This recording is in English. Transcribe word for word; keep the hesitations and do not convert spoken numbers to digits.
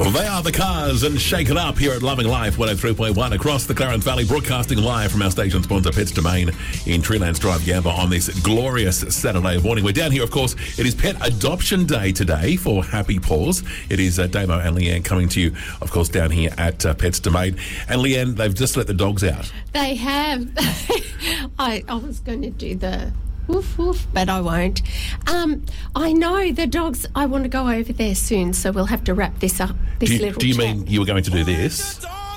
Well, they are the Cars and Shake It Up here at Loving Life one oh three point one across the Clarence Valley, broadcasting live from our station sponsor Pets Domain in Treelands Drive, Yamba, on this glorious Saturday morning. We're down here, of course. It is Pet Adoption Day today for Happy Paws. It is uh, Damo and Leanne coming to you, of course, down here at uh, Pets Domain. And Leanne, they've just let the dogs out. They have. I, I was going to do the woof woof, but I won't. Um, I know the dogs. I want to go over there soon, so we'll have to wrap this up. This do you, little do you chat. mean you were going to do this?